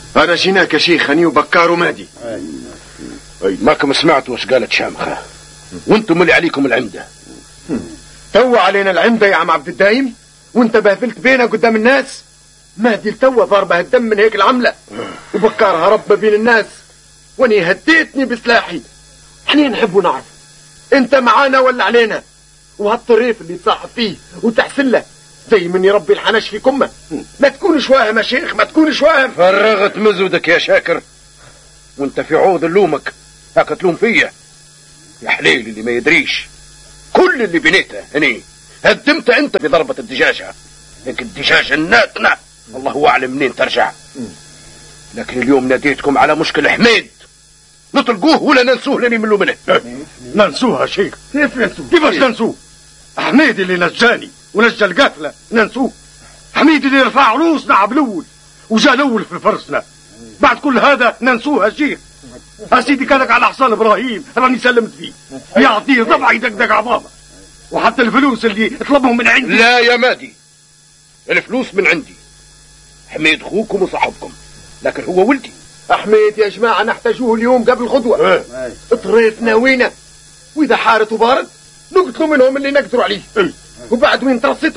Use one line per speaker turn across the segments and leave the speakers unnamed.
أنا جيناك يا شيخ، أني وبكار ومادي.
ماكم سمعتوا وش قالت شامخة؟ وانتم اللي عليكم العمدة.
تو علينا العمدة يا عم عبد الدايم، وانت بهفلت بينا قدام الناس. مادي التوه ضاربه الدم من هيك العملة، وبكار هرب بين الناس، واني هديتني بسلاحي. احنا نحب نعرف انت معانا ولا علينا، وهالطريف اللي تصاحب فيه وتحسن له زي من يربي الحنش في كمه. ما تكونش واهم يا شيخ، ما تكونش واهم.
فرغت مزودك يا شاكر، وانت في عوض اللومك هاك تلوم فيا يا حليل اللي ما يدريش. كل اللي بنيته هني هدمت انت بضربة الدجاجة، لكن الدجاجة الناتنة الله اعلم منين ترجع. لكن اليوم ناديتكم على مشكل حميد، نطلقوه ولا ننسوه لاني منه منه.
ننسوها شيخ؟ كيف ننسوه؟ كيفاش ننسوه؟ حميد اللي نجاني ونجى القافلة ننسوه؟ حميد اللي رفع عروسنا عبلول وجا الاول في فرسنا، بعد كل هذا ننسوها شيخ؟ سيدي كانك على حصان ابراهيم راني سلمت فيه، يعطيه ضبع يدقدق عظامه، وحتى الفلوس اللي طلبهم من عندي.
لا يا مادي، الفلوس من عندي. حميد اخوكم وصاحبكم، لكن هو ولدي.
حميد يا جماعه نحتاجوه اليوم قبل الغدوه. طريف ناوينا، واذا حارت وبارد نقتلوا منهم اللي نقدروا عليه. وبعد وين ترصي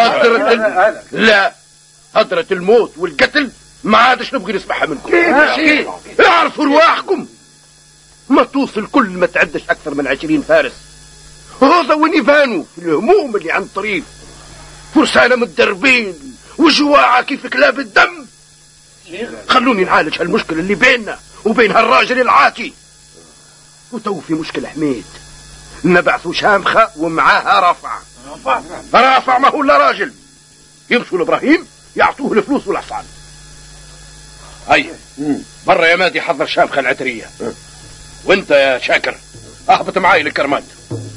لا، هدرة الموت والقتل ما عادش نبغي نسمعها منكم.
كيف؟
اعرفوا رواحكم، ما توصل كل ما تعدش اكثر من 20 فارس، هذا وين يبانوا في الهموم اللي عن الطريق، فرسانة متدربين وجواعة كيف كلاب الدم. خلوني نعالج هالمشكلة اللي بيننا وبين هالراجل العاتي. وتو في مشكلة حميد، نبعثوا شامخة ومعاها رافع ما هو الا راجل، يمشوا لابراهيم يعطوه الفلوس والحصان. هيا برا يا مادي، حضر شامخة العترية، وانت يا شاكر اهبط معاي للكرمات.